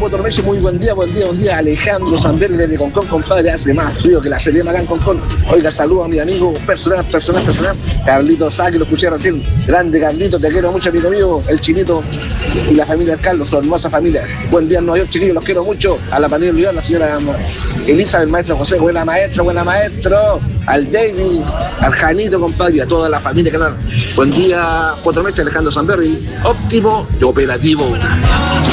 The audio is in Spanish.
Cuatro Meses, muy buen día, Alejandro Zamberri desde Concón, compadre, hace más frío que la Serena acá en Concón. Oiga, saludo a mi amigo personal, Carlito Sá, que lo escuché recién, grande Carlito, te quiero mucho, amigo mío, el Chinito y la familia del Carlos, su hermosa familia. Buen día en Nueva York, chiquillos, los quiero mucho, a la Panilla Olvidar, la señora Elisa, el maestro José, buena maestro, al David, al Janito, compadre, y a toda la familia que nos... Buen día, Cuatro Meses, Alejandro Zamberri, óptimo y operativo.